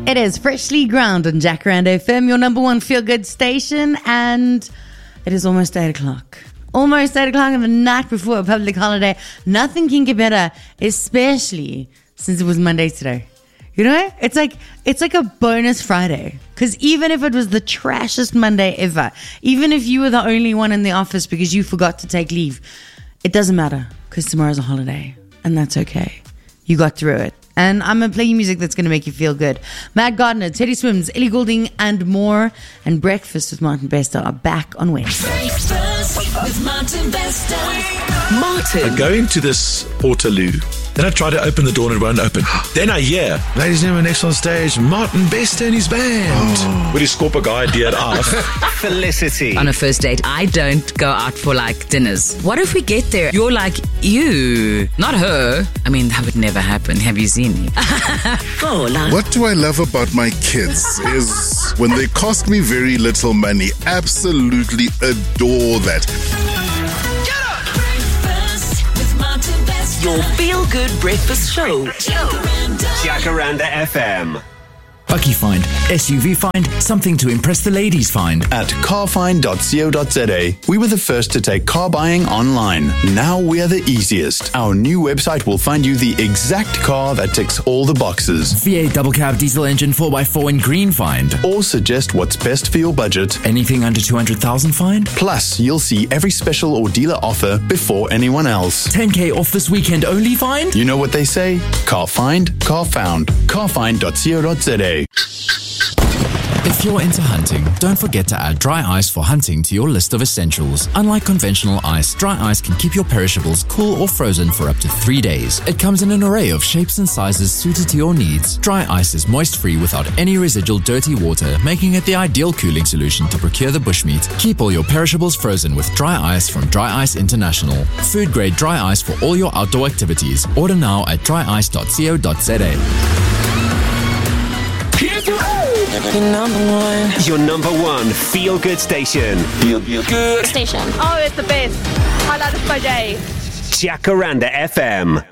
It is Freshly Ground on Jacaranda FM, your number one feel-good station, and it is almost 8 o'clock. Almost 8 o'clock on the night before a public holiday. Nothing can get better, especially since it was Monday today. You know, it's like a bonus Friday. Because even if it was the trashiest Monday ever, even if you were the only one in the office because you forgot to take leave, it doesn't matter because tomorrow's a holiday, and that's okay. You got through it. And I'm going to play you music that's going to make you feel good. Matt Gardner, Teddy Swims, Ellie Goulding, and more. And Breakfast with Martin Bester are back on Wednesday. Breakfast with Martin Bester. I go into this Portaloo. Then I try to open the door and it won't open. Then I hear, ladies and gentlemen, next on stage, Martin Bester and his band. With his skorpa guy, dear af. Felicity. On a first date, I don't go out for like dinners. What if we get there? You're like, you, not her. I mean, that would never happen. Have you seen me? What do I love about my kids is when they cost me very little money. Absolutely adore that. Your feel-good breakfast show. Jacaranda FM. Bucky Find, SUV Find, something to impress the ladies find. At carfind.co.za, we were the first to take car buying online. Now we are the easiest. Our new website will find you the exact car that ticks all the boxes. V8 double cab diesel engine 4x4 in green find. Or suggest what's best for your budget. Anything under 200,000 find. Plus, you'll see every special or dealer offer before anyone else. 10k off this weekend only find. You know what they say? Car find, car found. Carfind.co.za. If you're into hunting, don't forget to add dry ice for hunting to your list of essentials. Unlike conventional ice, dry ice can keep your perishables cool or frozen for up to 3 days. It comes in an array of shapes and sizes suited to your needs. Dry ice is moist-free without any residual dirty water, making it the ideal cooling solution to procure the bushmeat. Keep all your perishables frozen with dry ice from Dry Ice International. Food-grade dry ice for all your outdoor activities. Order now at dryice.co.za. Your number one feel-good station. Good station. Oh, it's the best. Highlight of my day. Jacaranda FM.